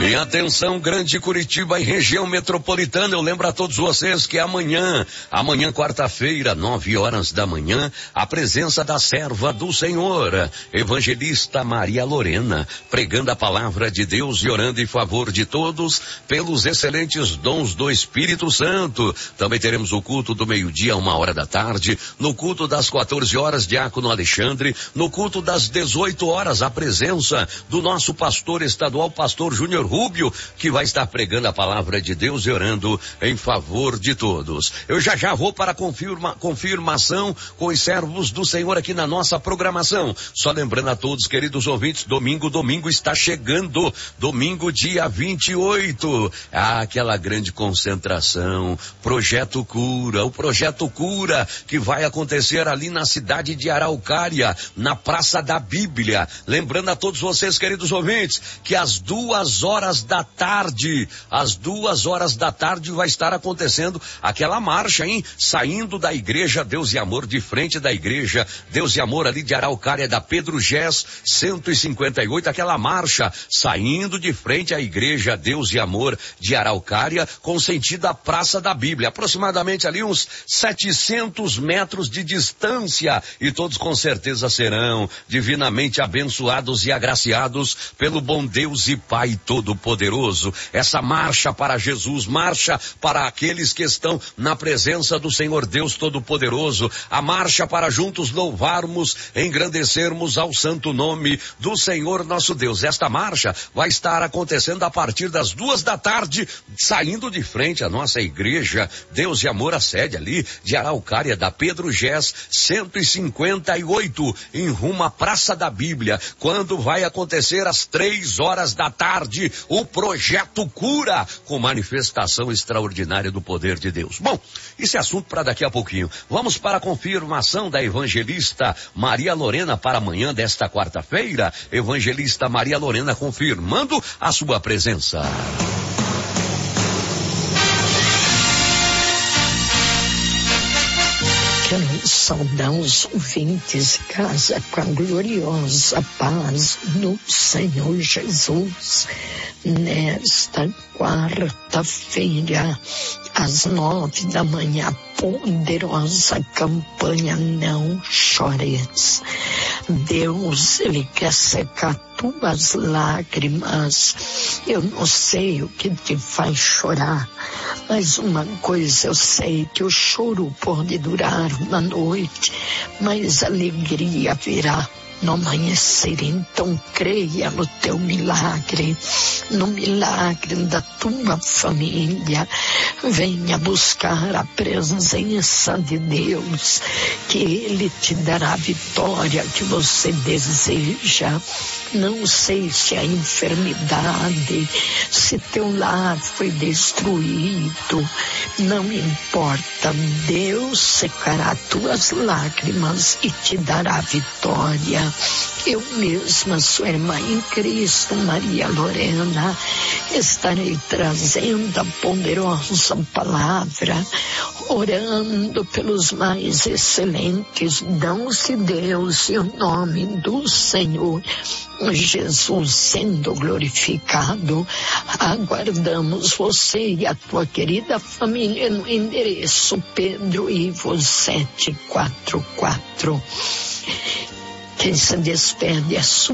E atenção, Grande Curitiba e região metropolitana, eu lembro a todos vocês que amanhã, quarta-feira, 9h da manhã, a presença da serva do Senhor, evangelista Maria Lorena, pregando a palavra de Deus e orando em favor de todos pelos excelentes dons do Espírito Santo. Também teremos o culto do meio-dia, 13h, no culto das 14h, diácono Alexandre, no culto das 18h, a presença do nosso pastor estadual, pastor Júnior Rubio, que vai estar pregando a palavra de Deus e orando em favor de todos. Eu já vou para a confirmação com os servos do Senhor aqui na nossa programação. Só lembrando a todos, queridos ouvintes, domingo está chegando, domingo dia 28, aquela grande concentração, Projeto Cura, o Projeto Cura que vai acontecer ali na cidade de Araucária, na Praça da Bíblia. Lembrando a todos vocês, queridos ouvintes, que às 2h da tarde vai estar acontecendo aquela marcha, hein? Saindo da igreja Deus e Amor, de frente da igreja Deus e Amor ali de Araucária, da Pedro Gés 158, aquela marcha saindo de frente à igreja Deus e Amor de Araucária, com sentido à Praça da Bíblia, aproximadamente ali uns 700 metros de distância, e todos com certeza serão divinamente abençoados e agraciados pelo bom Deus e Pai Todo-Poderoso. Essa marcha para Jesus, marcha para aqueles que estão na presença do Senhor Deus Todo-Poderoso, a marcha para juntos louvarmos, engrandecermos ao santo nome do Senhor nosso Deus. Esta marcha vai estar acontecendo a partir das 2h, saindo de frente à nossa igreja Deus e Amor, a sede ali de Araucária, da Pedro Gés 158, em rumo à Praça da Bíblia, quando vai acontecer às 3h, o Projeto Cura, com manifestação extraordinária do poder de Deus. Bom, isso é assunto para daqui a pouquinho. Vamos para a confirmação da evangelista Maria Lorena para amanhã desta quarta-feira. Evangelista Maria Lorena confirmando a sua presença. Quero saudar os ouvintes de casa com a gloriosa paz no Senhor Jesus. Nesta quarta-feira, às 9h, poderosa campanha Não Chores. Deus, Ele quer secar tuas lágrimas. Eu não sei o que te faz chorar, mas uma coisa eu sei, que o choro pode durar uma noite, mas a alegria virá no amanhecer. Então creia no teu milagre, no milagre da tua família. Venha buscar a presença de Deus, que Ele te dará a vitória que você deseja. Não sei se a enfermidade, se teu lar foi destruído, não importa, Deus secará tuas lágrimas e te dará vitória. Eu mesma, sua irmã em Cristo, Maria Lorena, estarei trazendo a poderosa palavra, orando pelos mais excelentes dons de Deus e o nome do Senhor Jesus sendo glorificado. Aguardamos você e a tua querida família no endereço Pedro Ivo 744. Quem se despede é sua